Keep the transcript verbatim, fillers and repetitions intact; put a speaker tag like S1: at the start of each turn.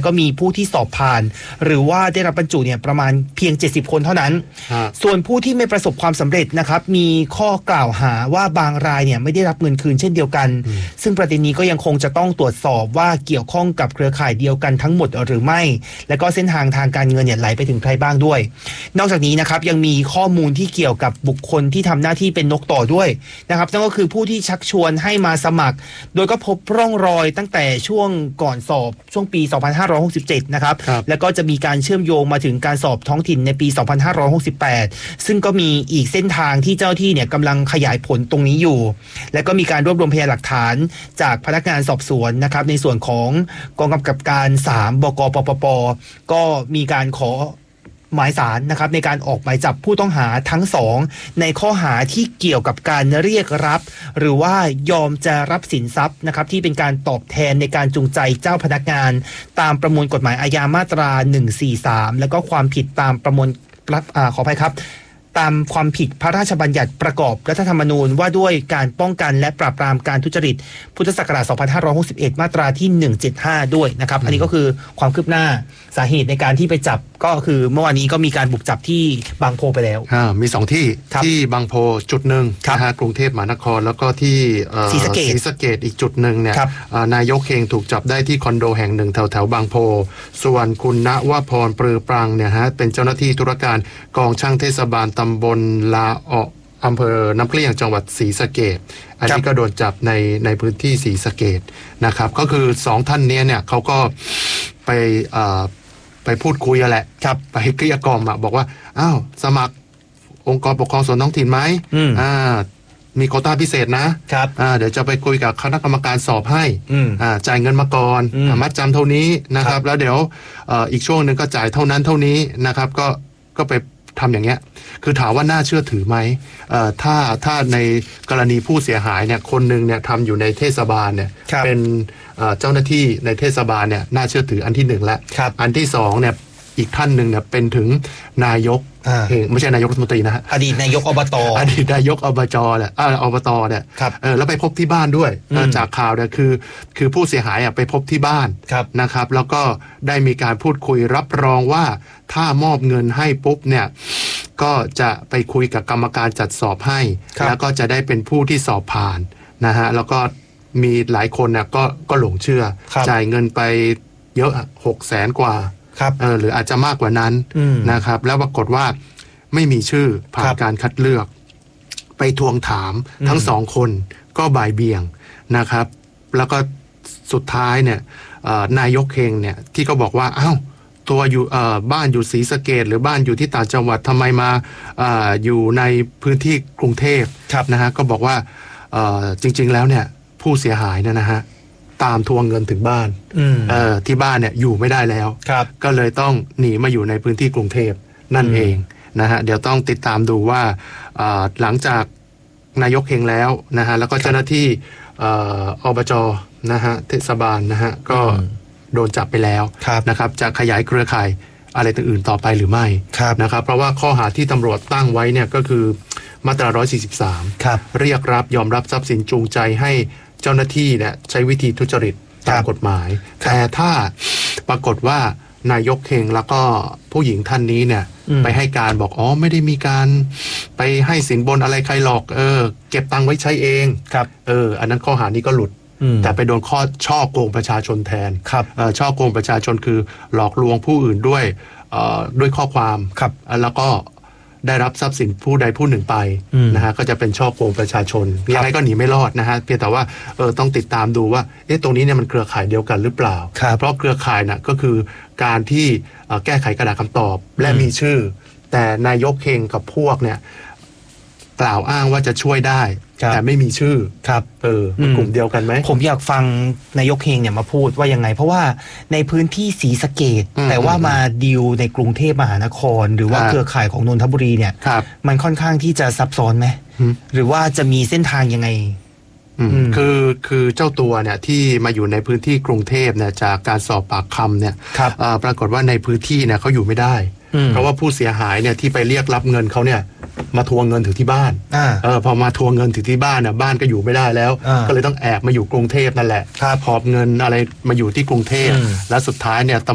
S1: ก็มีผู้ที่สอบผ่านหรือว่าได้รับบรรจุเนี่ยประมาณเพียงเจ็ดสิบคนเท่านั้นส่วนผู้ที่ไม่ประสบความสำเร็จนะครับมีข้อกล่าวหาว่าบางรายเนี่ยไม่ได้รับเงินคืนเช่นเดียวกันซึ่งประเด็นนี้ก็ยังคงจะต้องตรวจสอบว่าเกี่ยวข้องกับเครือข่ายเดียวกันทั้งหมดหรือไม่และก็เส้นทางทางการเงินเนี่ยไหลไปถึงใครบ้างด้วยนอกจากนี้นะครับยังมีข้อมูลที่เกี่ยวกับบุคคลที่ทำหน้าที่เป็นนกต่อด้วยนะครับนั่นก็คือผู้ที่ชักชวนให้มาสมัครโดยก็พบร่องรอยตั้งแต่ช่วงก่อนสอบช่วงปีสองพันห้าร้อยหกสิบเจ็ดนะครับแล้วก็จะมีการเชื่อมโยงมาถึงการสอบท้องถิ่นในปีสองพันห้าร้อยหกสิบแปดซึ่งก็มีอีกเส้นทางที่เจ้าที่เนี่ยกำลังขยายผลตรงนี้อยู่และก็มีการรวบรวมพยานหลักฐานจากพนักงานสอบสวนนะครับในส่วนของกองกำกับการสามบกปปปก็มีการขอหมายศาลนะครับในการออกหมายจับผู้ต้องหาทั้งสองในข้อหาที่เกี่ยวกับการเรียกรับหรือว่ายอมจะรับสินทรัพย์นะครับที่เป็นการตอบแทนในการจูงใจเจ้าพนักงานตามประมวลกฎหมายอาญามาตราหนึ่งสี่สามแล้วก็ความผิดตามประมวลอ่าขออภัยครับตามความผิดพระราชบัญญัติประกอบรัฐธรรมนูญว่าด้วยการป้องกันและปราบปรามการทุจริตพุทธศักราชสองพันห้าร้อยหกสิบเอ็ดมาตราที่หนึ่งเจ็ดห้าด้วยนะครับอันนี้ก็คือความคืบหน้าสาเหตุในการที่ไปจับก็คือเมื่อวานนี้ก็มีการบุกจับที่บางโพไปแล้ว
S2: อ่ามีสองที่ที่บางโพจุดหนึ่งนะฮะกรุงเทพมหานครแล้วก็ที่ศรีสะเกษศรีสะเกษอีกจุดหนึ่งเนี่ยนายกเฮงถูกจับได้ที่คอนโดแห่งหนึ่งแถวแถวบางโพส่วนคุณณวพรปรือปรังเนี่ยฮะเป็นเจ้าหน้าที่ธุรการกองช่างเทศบาลตำบลลาออกอำเภอน้ำเกลี้ยงจังหวัดศรีสะเกษอันนี้ก็โดนจับในในพื้นที่ศรีสะเกษนะครับก็คือสองท่านนี้เนี่ยเขาก็ไปไปพูดคุยแหละครับไปเกลี้ยกล่อมอ่ะบอกว่าอ้าวสมัครองค์กรปกครองส่วนท้องถิ่นไหมอ่ามีโควต้าพิเศษนะครับอ่าเดี๋ยวจะไปคุยกับคณะกรรมการสอบให้อ่าจ่ายเงินมาก่อนมัดจำเท่านี้นะครับแล้วเดี๋ยวอีกช่วงหนึ่งก็จ่ายเท่านั้นเท่านี้นะครับก็ก็ไปทำอย่างเงี้ยคือถามว่าน่าเชื่อถือไหมเอ่อถ้าถ้าในกรณีผู้เสียหายเนี่ยคนหนึ่งเนี่ยทำอยู่ในเทศบาลเนี่ยเป็นเจ้าหน้าที่ในเทศบาลเนี่ยน่าเชื่อถืออันที่หนึ่งแล้วอันที่สองเนี่ยอีกท่านหนึ่งเนี่ยเป็นถึงนายกไม่ใช่นายกรัฐมนตรีนะฮะ
S1: อดีตนายกอบต
S2: อดีตนายกอบจเนี่ยอ่าอบตเนี่ยเออแล้วไปพบที่บ้านด้วยจากข่าวเนี่ยคือคือผู้เสียหายอ่ะไปพบที่บ้านนะครับแล้วก็ได้มีการพูดคุยรับรองว่าถ้ามอบเงินให้ปุ๊บเนี่ยก็จะไปคุยกับกรรมการจัดสอบให้แล้วก็จะได้เป็นผู้ที่สอบผ่านนะฮะแล้วก็มีหลายคนเนี่ยก็ก็หลงเชื่อจ่ายเงินไปเยอะหกแสนกว่าเออหรืออาจจะมากกว่านั้นนะครับแล้วปรากฏว่าไม่มีชื่อผ่านการคัดเลือกไปทวงถามทั้งสองคนก็บ่ายเบี่ยงนะครับแล้วก็สุดท้ายเนี่ยนายกเฮงเนี่ยที่ก็บอกว่าอ้าวตัวอยู่บ้านอยู่ศรีสะเกษหรือบ้านอยู่ที่ต่างจังหวัดทำไมมา อ, อยู่ในพื้นที่กรุงเทพนะฮะก็บอกว่าจริงๆแล้วเนี่ยผู้เสียหายเนี่ยนะฮะตามทวงเงินถึงบ้านที่บ้านเนี่ยอยู่ไม่ได้แล้วก็เลยต้องหนีมาอยู่ในพื้นที่กรุงเทพนั่นเองนะฮะเดี๋ยวต้องติดตามดูว่าหลังจากนายกเฮงแล้วนะฮะแล้วก็เจ้าหน้าที่อบจนะฮะเทศบาลนะฮะก็โดนจับไปแล้วนะครับจะขยายเครือข่ายอะไรอื่นต่อไปหรือไม่นะครับเพราะว่าข้อหาที่ตำรวจตั้งไว้เนี่ยก็คือมาตราหนึ่งร้อยสี่สิบสามเรียกรับยอมรับทรัพย์สินจูงใจให้เจ้าหน้าที่เนี่ยใช้วิธีทุจริตตามกฎหมายแต่ถ้าปรากฏว่านายกเฮงแล้วก็ผู้หญิงท่านนี้เนี่ยไปให้การบอกอ๋อไม่ได้มีการไปให้สินบนอะไรใครหรอกเออเก็บตังค์ไว้ใช้เองเอออันนั้นข้อหานี้ก็หลุดแต่ไปโดนข้อช่อโกงประชาชนแทนช่อโกงประชาชนคือหลอกลวงผู้อื่นด้วยด้วยข้อความแล้วก็ได้รับทรัพย์สินผู้ใดผู้หนึ่งไปนะฮะก็จะเป็นช่อโกงประชาชนยังไงก็หนีไม่รอดนะฮะเพียงแต่ว่าเออต้องติดตามดูว่าเอ๊ะตรงนี้เนี่ยมันเครือข่ายเดียวกันหรือเปล่าเพราะเครือข่ายน่ะก็คือการที่แก้ไขกระดาษคำตอบและมีชื่อแต่นายกเฮงกับพวกเนี่ยกล่าวอ้างว่าจะช่วยได้แต่ไม่มีชื่อครับเออมันกลุ่มเดียวกันไหม
S1: ผมอยากฟังนายกเฮงเนี่ยมาพูดว่ายังไงเพราะว่าในพื้นที่ศรีสะเกษแต่ว่ามาดีลในกรุงเทพมหานครหรือว่าเครือข่ายของนนทบุรีเนี่ยมันค่อนข้างที่จะซับซ้อนไหมหรือว่าจะมีเส้นทางยังไง
S2: คือคือเจ้าตัวเนี่ยที่มาอยู่ในพื้นที่กรุงเทพเนี่ยจากการสอบปากคำเนี่ยปรากฏว่าในพื้นที่เนี่ยเขาอยู่ไม่ได้เพราะว่าผู้เสียหายเนี่ยที่ไปเรียกรับเงินเขาเนี่ยมาทวงเงินถึงที่บ้านเออพอมาทวงเงินถึงที่บ้านเนี่ยบ้านก็อยู่ไม่ได้แล้วก็เลยต้องแอบมาอยู่กรุงเทพนั่นแหละหอบเงินอะไรมาอยู่ที่กรุงเทพแล้วสุดท้ายเนี่ย